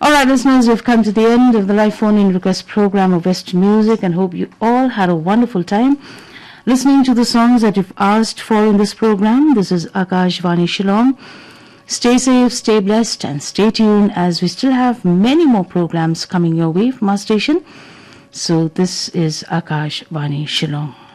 All right, listeners, we've come to the end of the live phone-in request program of Western Music, and hope you all had a wonderful time listening to the songs that you've asked for in this program. This is Akashvani Shillong. Stay safe, stay blessed, and stay tuned, as we still have many more programs coming your way from our station. So this is Akashvani Shillong.